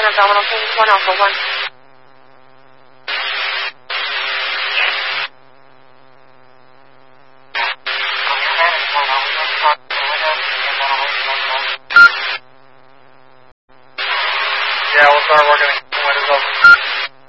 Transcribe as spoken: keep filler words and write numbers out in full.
Abdominal pain, one Alpha one. Yeah, we'll start working.